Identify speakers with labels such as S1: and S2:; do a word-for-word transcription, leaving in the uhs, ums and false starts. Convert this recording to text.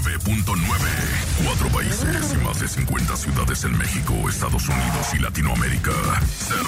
S1: nueve punto nueve. Cuatro países y más de cincuenta ciudades en México, Estados Unidos y Latinoamérica.